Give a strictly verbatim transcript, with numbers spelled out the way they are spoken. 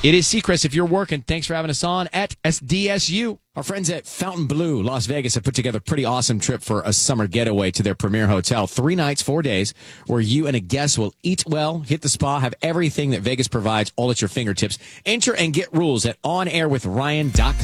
It is Seacrest. If you're working, thanks for having us on at S D S U. Our friends at Fountain Blue Las Vegas have put together a pretty awesome trip for a summer getaway to their premier hotel. Three nights, four days, where you and a guest will eat well, hit the spa, have everything that Vegas provides all at your fingertips. Enter and get rules at on air with ryan dot com.